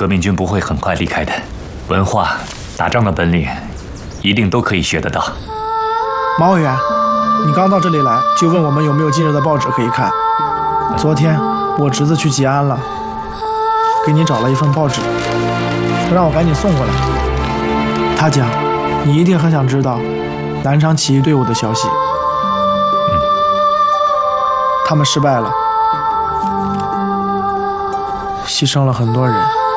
革命军不会很快离开的，文化、打仗的本领，一定都可以学得到。 马委员，你刚到这里来就问我们有没有今日的报纸可以看。昨天我侄子去吉安了，给你找了一份报纸，让我赶紧送过来。他讲，你一定很想知道南昌起义队伍的消息。他们失败了，牺牲了很多人。